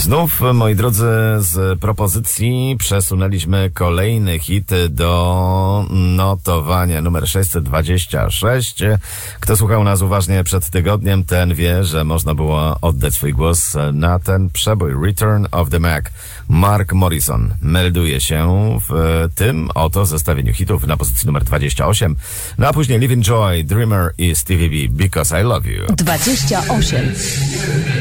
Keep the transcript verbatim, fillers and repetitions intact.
Znów, moi drodzy, z propozycji przesunęliśmy kolejny hit do notowania numer sześćset dwadzieścia sześć. Kto słuchał nas uważnie przed tygodniem, ten wie, że można było oddać swój głos na ten przebój Return of the Mac. Mark Morrison melduje się w tym oto zestawieniu hitów na pozycji numer dwadzieścia osiem, no a później Living Joy, Dreamer i Stevie B, Because I Love You. dwadzieścia osiem.